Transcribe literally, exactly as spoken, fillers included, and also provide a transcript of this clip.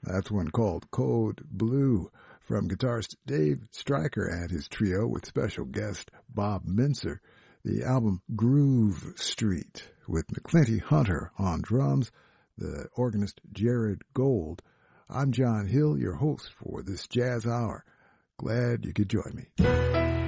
That's one called Code Blue, from guitarist Dave Stryker and his trio with special guest Bob Mincer. The album Groove Street with McClinty Hunter on drums, the organist Jared Gold. I'm John Hill, your host for this Jazz Hour. Glad you could join me.